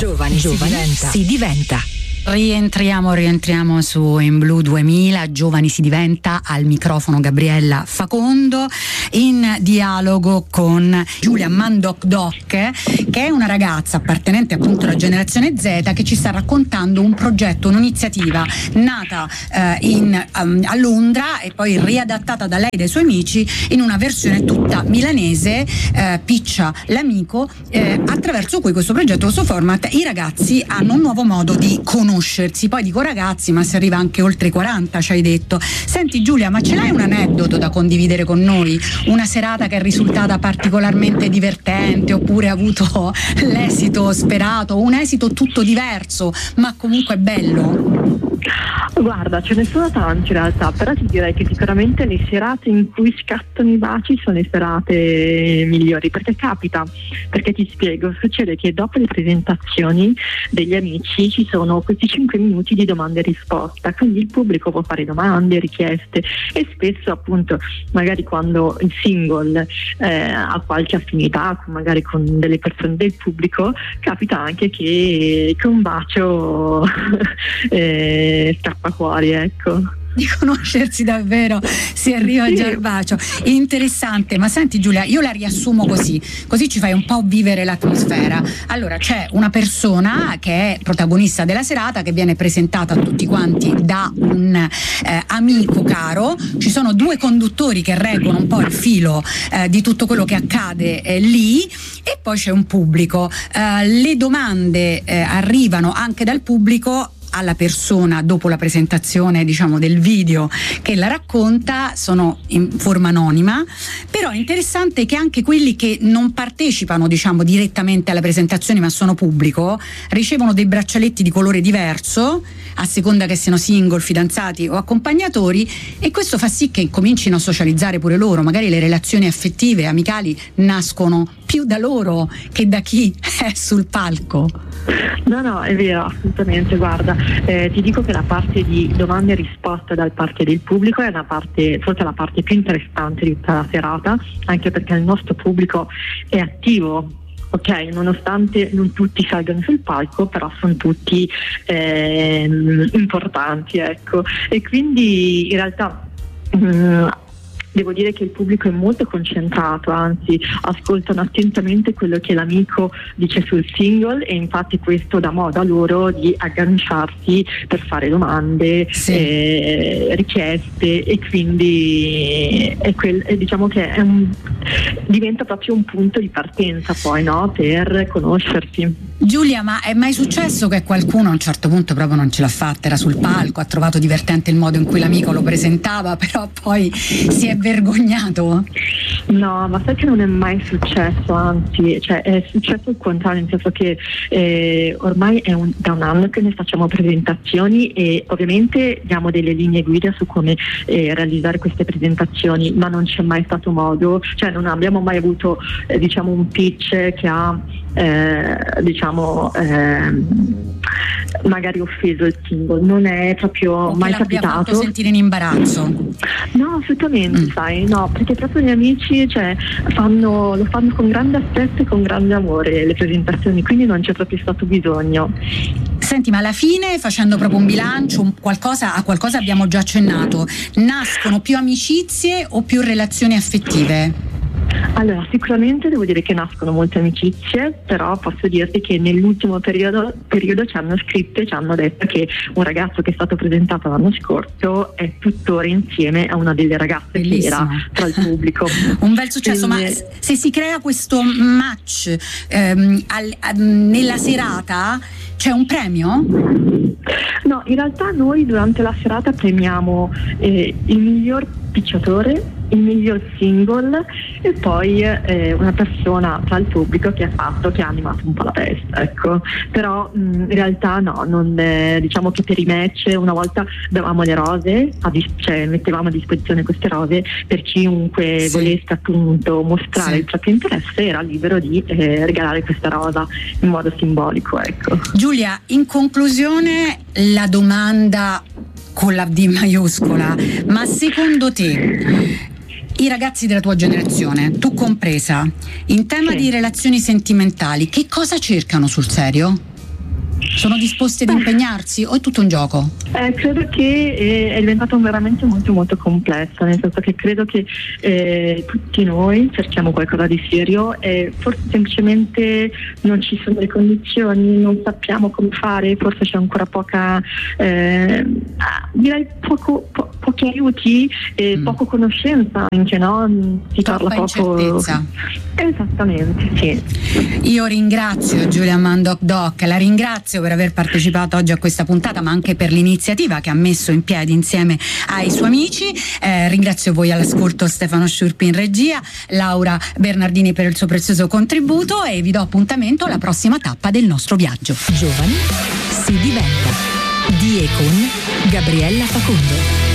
Giovani si diventa. Rientriamo su In Blu 2000, Giovani si diventa, al microfono Gabriella Facondo, in dialogo con Giulia Mandoc-Doc, che è una ragazza appartenente appunto alla generazione Z, che ci sta raccontando un progetto, un'iniziativa nata a Londra e poi riadattata da lei e dai suoi amici in una versione tutta milanese, Piccia l'amico, attraverso cui questo progetto, questo format, i ragazzi hanno un nuovo modo di conoscersi. Poi dico ragazzi, ma si arriva anche oltre i 40, ci hai detto. Senti Giulia, ma ce l'hai un aneddoto da condividere con noi? Una serata che è risultata particolarmente divertente, oppure ha avuto l'esito sperato, un esito tutto diverso, ma comunque bello? Guarda, ce ne sono tanti in realtà, però ti direi che sicuramente le serate in cui scattano i baci sono le serate migliori, perché capita, perché ti spiego, succede che dopo le presentazioni degli amici ci sono questi 5 minuti di domande e risposta, quindi il pubblico può fare domande, richieste, e spesso appunto magari quando il single ha qualche affinità magari con delle persone del pubblico, capita anche che un bacio scappa fuori, ecco. Di conoscersi davvero, si arriva già al bacio. Interessante. Ma senti Giulia, io la riassumo così ci fai un po' vivere l'atmosfera. Allora, c'è una persona che è protagonista della serata, che viene presentata a tutti quanti da un amico caro, ci sono 2 conduttori che reggono un po' il filo di tutto quello che accade lì, e poi c'è un pubblico. Le domande arrivano anche dal pubblico alla persona dopo la presentazione, diciamo, del video che la racconta, sono in forma anonima, però è interessante che anche quelli che non partecipano, diciamo, direttamente alla presentazione ma sono pubblico, ricevono dei braccialetti di colore diverso a seconda che siano single, fidanzati o accompagnatori, e questo fa sì che comincino a socializzare pure loro. Magari le relazioni affettive, amicali nascono più da loro che da chi è sul palco. No, è vero, assolutamente. Guarda, ti dico che la parte di domande e risposte da parte del pubblico è una parte, forse la parte più interessante di tutta la serata, anche perché il nostro pubblico è attivo. Ok, nonostante non tutti salgano sul palco, però sono tutti importanti, ecco. E quindi in realtà devo dire che il pubblico è molto concentrato, anzi ascoltano attentamente quello che l'amico dice sul single, e infatti questo dà modo a loro di agganciarsi per fare domande, richieste, e quindi diciamo che diventa proprio un punto di partenza poi, no, per conoscersi. Giulia, ma è mai successo che qualcuno a un certo punto proprio non ce l'ha fatta, era sul palco, ha trovato divertente il modo in cui l'amico lo presentava, però poi si è vergognato? No, ma sai che non è mai successo, anzi, cioè è successo il contrario, nel senso che ormai è da un anno che ne facciamo presentazioni, e ovviamente diamo delle linee guida su come realizzare queste presentazioni, ma non c'è mai stato modo, cioè non abbiamo mai avuto diciamo un pitch che ha magari offeso il single, non è proprio mai capitato. Fatto sentire in imbarazzo? No, assolutamente, sai, no, perché proprio gli amici, cioè, lo fanno con grande affetto e con grande amore le presentazioni, quindi non c'è proprio stato bisogno. Senti, ma alla fine, facendo proprio un bilancio, a qualcosa abbiamo già accennato, nascono più amicizie o più relazioni affettive? Allora, sicuramente devo dire che nascono molte amicizie, però posso dirti che nell'ultimo periodo ci hanno scritto e ci hanno detto che un ragazzo che è stato presentato l'anno scorso è tuttora insieme a una delle ragazze Bellissimo. Che era tra il pubblico. Un bel successo. Quindi, ma se si crea questo match nella serata, c'è un premio? No, in realtà noi durante la serata premiamo il miglior picciatore, il miglior single, e poi una persona tra il pubblico che ha animato un po' la festa, ecco. Però in realtà no, non diciamo che per i match una volta davamo le rose, cioè mettevamo a disposizione queste rose per chiunque volesse appunto mostrare il proprio interesse, era libero di regalare questa rosa in modo simbolico, ecco. Giulia, in conclusione la domanda con la D maiuscola, ma secondo te i ragazzi della tua generazione, tu compresa, in tema di relazioni sentimentali, che cosa cercano sul serio? Sono disposti ad impegnarsi o è tutto un gioco? Credo che è diventato veramente molto molto complesso, nel senso che credo che tutti noi cerchiamo qualcosa di serio e forse semplicemente non ci sono le condizioni, non sappiamo come fare, forse c'è ancora poca, direi pochi aiuti e poco conoscenza anche, no? Si parla poco. Incertezza. Esattamente, sì. Io ringrazio Giulia Mandoc Doc, la ringrazio per aver partecipato oggi a questa puntata, ma anche per l'iniziativa che ha messo in piedi insieme ai suoi amici. Ringrazio voi all'ascolto, Stefano Sciurpi in regia, Laura Bernardini per il suo prezioso contributo e vi do appuntamento alla prossima tappa del nostro viaggio. Giovani si diventa. Di e con Gabriella Facundo.